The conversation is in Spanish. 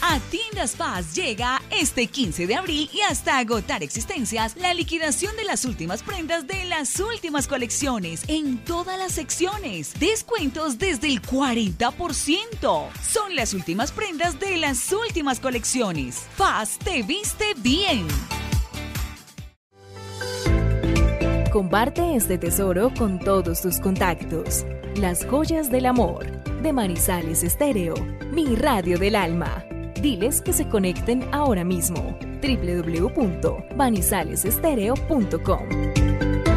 A Tiendas Paz llega este 15 de abril y hasta agotar existencias la liquidación de las últimas prendas de las últimas colecciones en todas las secciones. Descuentos desde el 40%. Son las últimas prendas de las últimas colecciones. Paz te viste bien. Comparte este tesoro con todos tus contactos. Las joyas del amor de Manizales Estéreo, mi radio del alma. Diles que se conecten ahora mismo. www.manizalesestereo.com